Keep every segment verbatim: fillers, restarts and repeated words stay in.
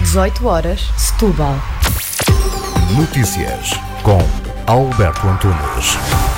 dezoito horas, Setúbal. Notícias com Alberto Antunes.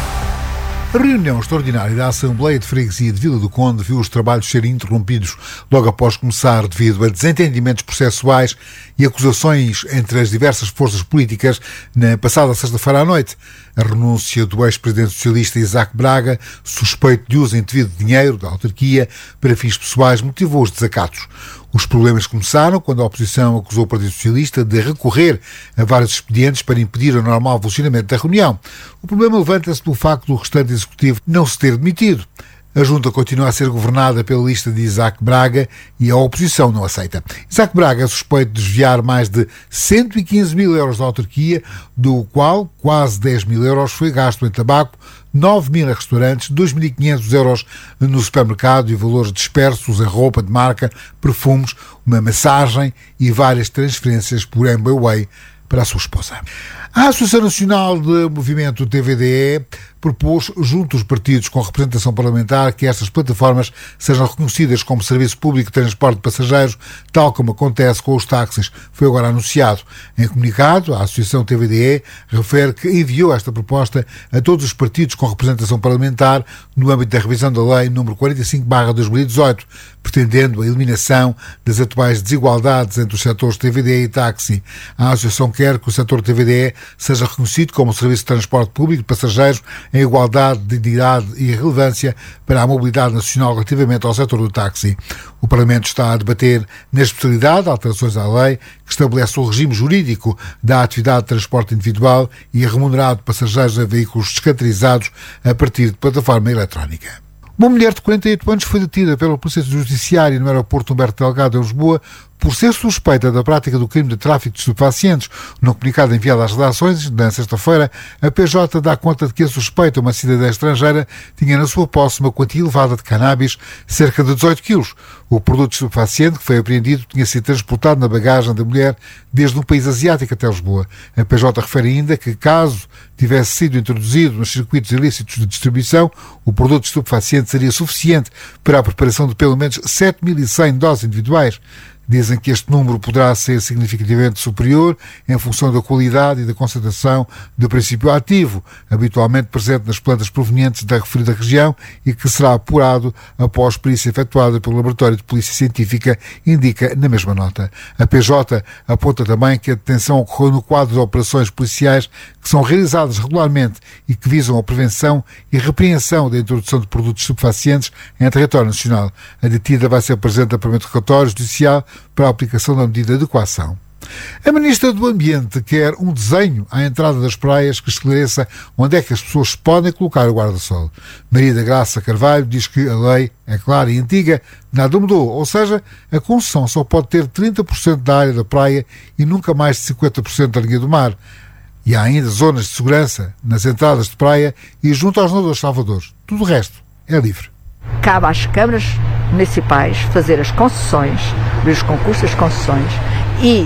A reunião extraordinária da Assembleia de Freguesia de Vila do Conde viu os trabalhos serem interrompidos logo após começar devido a desentendimentos processuais e acusações entre as diversas forças políticas na passada sexta-feira à noite. A renúncia do ex-presidente socialista Isaac Braga, suspeito de uso indevido de dinheiro da autarquia para fins pessoais, motivou os desacatos. Os problemas começaram quando a oposição acusou o Partido Socialista de recorrer a vários expedientes para impedir o normal funcionamento da reunião. O problema levanta-se pelo facto do restante executivo não se ter demitido. A junta continua a ser governada pela lista de Isaac Braga e a oposição não aceita. Isaac Braga é suspeito de desviar mais de cento e quinze mil euros da autarquia, do qual quase dez mil euros foi gasto em tabaco, nove mil em restaurantes, dois mil e quinhentos euros no supermercado e valores dispersos em roupa de marca, perfumes, uma massagem e várias transferências por Amway para a sua esposa. A Associação Nacional de Movimento T V D E propôs, junto aos partidos com representação parlamentar, que estas plataformas sejam reconhecidas como serviço público de transporte de passageiros, tal como acontece com os táxis. Foi agora anunciado. Em comunicado, a Associação T V D E refere que enviou esta proposta a todos os partidos com representação parlamentar no âmbito da revisão da Lei número quarenta e cinco barra dois mil e dezoito, pretendendo a eliminação das atuais desigualdades entre os setores T V D E e táxi. A Associação quer que o setor T V D E seja reconhecido como serviço de transporte público de passageiros em igualdade de dignidade e relevância para a mobilidade nacional relativamente ao setor do táxi. O Parlamento está a debater, na especialidade, alterações à lei que estabelece o regime jurídico da atividade de transporte individual e remunerado de passageiros em veículos descaracterizados a partir de plataforma eletrónica. Uma mulher de quarenta e oito anos foi detida pela Polícia Judiciária no aeroporto Humberto Delgado, em Lisboa, por ser suspeita da prática do crime de tráfico de estupefacientes. No comunicado enviado às redações, na sexta-feira, a P J dá conta de que a suspeita, uma cidadã estrangeira, tinha na sua posse uma quantia elevada de cannabis, cerca de dezoito quilos. O produto estupefaciente que foi apreendido tinha sido transportado na bagagem da mulher desde um país asiático até Lisboa. A P J refere ainda que, caso tivesse sido introduzido nos circuitos ilícitos de distribuição, o produto estupefaciente seria suficiente para a preparação de pelo menos sete mil e cem doses individuais. Dizem que este número poderá ser significativamente superior em função da qualidade e da concentração do princípio ativo, habitualmente presente nas plantas provenientes da referida região e que será apurado após perícia efetuada pelo Laboratório de Polícia Científica, indica na mesma nota. A P J aponta também que a detenção ocorreu no quadro de operações policiais que são realizadas regularmente e que visam a prevenção e repreensão da introdução de produtos estupefacientes em território nacional. A detida vai ser apresentada para o relatório judicial para a aplicação da medida de coação. A Ministra do Ambiente quer um desenho à entrada das praias que esclareça onde é que as pessoas podem colocar o guarda-sol. Maria da Graça Carvalho diz que a lei é clara e antiga, nada mudou, ou seja, a concessão só pode ter trinta por cento da área da praia e nunca mais de cinquenta por cento da linha do mar. E há ainda zonas de segurança nas entradas de praia e junto aos nadadores salvadores. Tudo o resto é livre. Cabe às câmaras municipais fazer as concessões, abrir os concursos das concessões e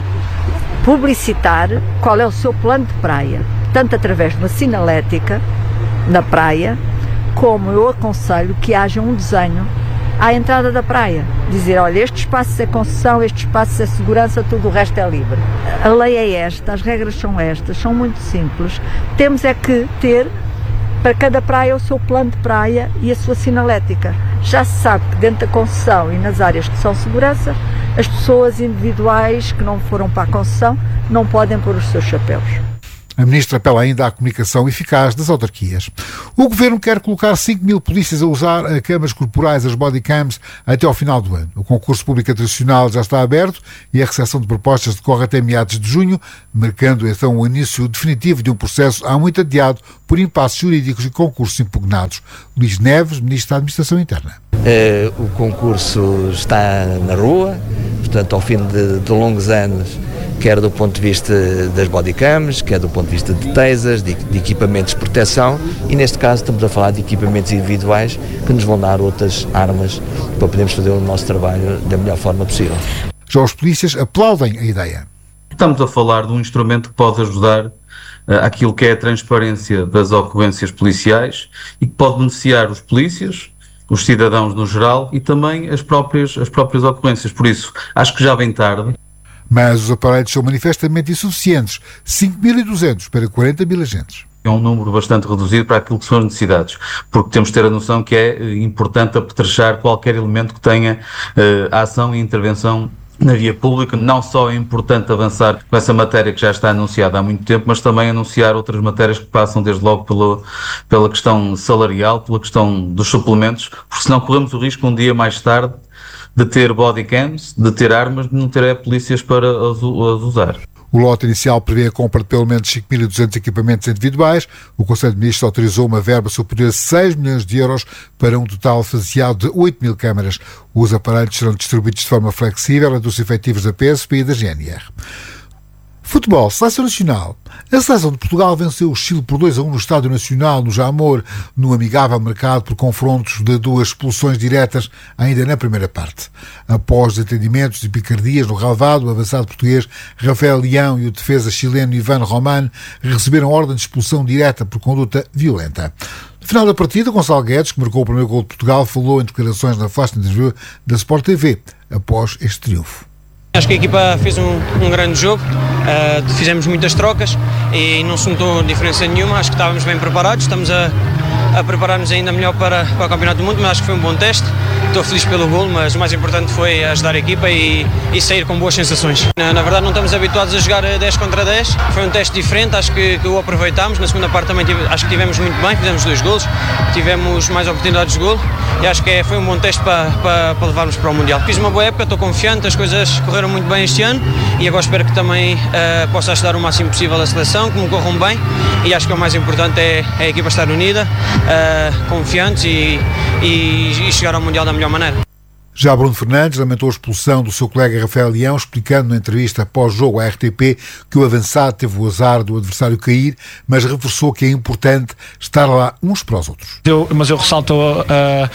publicitar qual é o seu plano de praia, tanto através de uma sinalética na praia, como eu aconselho que haja um desenho à entrada da praia. Dizer, olha, este espaço é concessão, este espaço é segurança, tudo o resto é livre. A lei é esta, as regras são estas, são muito simples. Temos é que ter para cada praia o seu plano de praia e a sua sinalética. Já se sabe que dentro da concessão e nas áreas que são segurança, as pessoas individuais que não foram para a concessão não podem pôr os seus chapéus. A Ministra apela ainda à comunicação eficaz das autarquias. O Governo quer colocar cinco mil polícias a usar a câmaras corporais, as bodycams, até ao final do ano. O concurso público tradicional já está aberto e a recepção de propostas decorre até meados de junho, marcando então o início definitivo de um processo há muito adiado por impasses jurídicos e concursos impugnados. Luís Neves, Ministro da Administração Interna. Uh, o concurso está na rua, portanto, ao fim de, de longos anos, quer do ponto de vista das bodycams, quer do ponto de vista de tasers, de, de equipamentos de proteção, e neste caso estamos a falar de equipamentos individuais que nos vão dar outras armas para podermos fazer o nosso trabalho da melhor forma possível. Já os polícias aplaudem a ideia. Estamos a falar de um instrumento que pode ajudar uh, aquilo que é a transparência das ocorrências policiais e que pode beneficiar os polícias, os cidadãos no geral e também as próprias, as próprias ocorrências. Por isso, acho que já vem tarde. Mas os aparelhos são manifestamente insuficientes, cinco mil e duzentos para quarenta mil agentes. É um número bastante reduzido para aquilo que são as necessidades, porque temos de ter a noção que é importante apetrechar qualquer elemento que tenha uh, ação e intervenção na via pública. Não só é importante avançar com essa matéria que já está anunciada há muito tempo, mas também anunciar outras matérias que passam desde logo pelo, pela questão salarial, pela questão dos suplementos, porque senão corremos o risco um dia mais tarde de ter bodycams, de ter armas, de não ter polícias para as, as usar. O lote inicial prevê a compra de pelo menos cinco mil e duzentos equipamentos individuais. O Conselho de Ministros autorizou uma verba superior a seis milhões de euros para um total faseado de oito mil câmaras. Os aparelhos serão distribuídos de forma flexível entre os efetivos da P S P e da G N R. Futebol, Seleção Nacional. A seleção de Portugal venceu o Chile por dois a um no Estádio Nacional, no Jamor, no amigável marcado por confrontos de duas expulsões diretas ainda na primeira parte. Após desentendimentos e picardias no relvado, o avançado português Rafael Leão e o defesa chileno Ivan Román receberam ordem de expulsão direta por conduta violenta. No final da partida, Gonçalo Guedes, que marcou o primeiro gol de Portugal, falou em declarações na flash interview da Sport T V após este triunfo. Acho que a equipa fez um, um grande jogo, uh, fizemos muitas trocas e não se notou diferença nenhuma. Acho que estávamos bem preparados, estamos a, a preparar-nos ainda melhor para, para o Campeonato do Mundo, mas acho que foi um bom teste. Estou feliz pelo golo, mas o mais importante foi ajudar a equipa e, e sair com boas sensações. Na, na verdade não estamos habituados a jogar dez contra dez, foi um teste diferente, acho que, que o aproveitámos. Na segunda parte também tive, acho que tivemos muito bem, fizemos dois golos, tivemos mais oportunidades de golo e acho que é, foi um bom teste para, para, para levarmos para o Mundial. Fiz uma boa época, estou confiante, as coisas correram muito bem este ano e agora espero que também uh, possa ajudar o máximo possível a seleção, que me corram bem, e acho que o mais importante é, é a equipa estar unida, uh, confiantes e, e, e chegar ao Mundial da melhor maneira. Já Bruno Fernandes lamentou a expulsão do seu colega Rafael Leão, explicando na entrevista pós-jogo à R T P que o avançado teve o azar do adversário cair, mas reforçou que é importante estar lá uns para os outros. Eu, mas eu ressalto uh,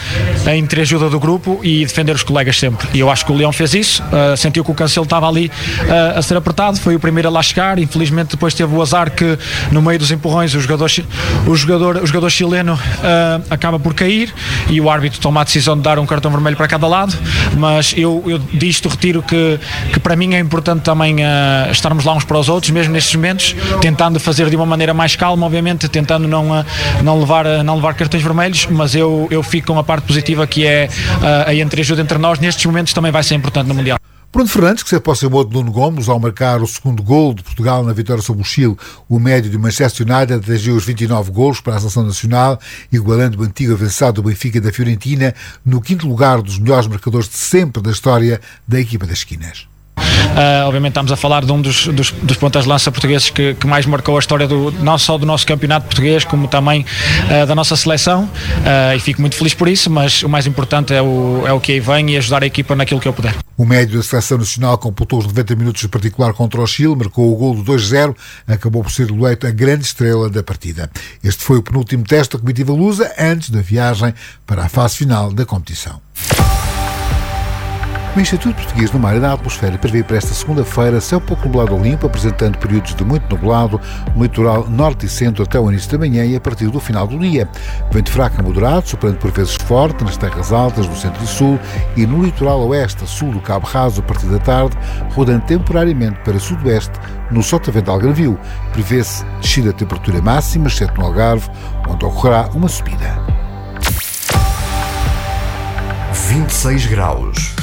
a entreajuda do grupo e defender os colegas sempre. E eu acho que o Leão fez isso, uh, sentiu que o Cancelo estava ali uh, a ser apertado, foi o primeiro a lá chegar. Infelizmente depois teve o azar que no meio dos empurrões o jogador, o jogador, o jogador chileno uh, acaba por cair e o árbitro toma a decisão de dar um cartão vermelho para cada lado. Mas eu, eu disto retiro que, que para mim é importante também uh, estarmos lá uns para os outros, mesmo nestes momentos, tentando fazer de uma maneira mais calma, obviamente, tentando não, uh, não, levar, uh, não levar cartões vermelhos, mas eu, eu fico com a parte positiva que é uh, a entreajuda entre nós. Nestes momentos também vai ser importante no Mundial. Bruno Fernandes, que se aproximou de Nuno Gomes ao marcar o segundo golo de Portugal na vitória sobre o Chile, o médio do Manchester United atingiu os vinte e nove golos para a seleção nacional, igualando o antigo avançado do Benfica e da Fiorentina no quinto lugar dos melhores marcadores de sempre da história da equipa das esquinas. Uh, obviamente estamos a falar de um dos, dos, dos pontas-de-lança portugueses que, que mais marcou a história do, não só do nosso campeonato português, como também uh, da nossa seleção, uh, e fico muito feliz por isso, mas o mais importante é o, é o que aí vem e ajudar a equipa naquilo que eu puder. O médio da seleção nacional completou os noventa minutos de particular contra o Chile, marcou o gol do dois a zero, acabou por ser eleito a grande estrela da partida. Este foi o penúltimo teste da comitiva lusa antes da viagem para a fase final da competição. O Instituto Português do Mar e da Atmosfera prevê para esta segunda-feira céu pouco nublado ou limpo, apresentando períodos de muito nublado no litoral norte e centro até o início da manhã e a partir do final do dia. Vento fraco a moderado, soprando por vezes forte nas terras altas do centro e sul e no litoral oeste a sul do Cabo Raso a partir da tarde, rodando temporariamente para sudoeste no Sotavento Algarvio. Prevê-se descida da temperatura máxima, exceto no Algarve, onde ocorrerá uma subida. vinte e seis graus.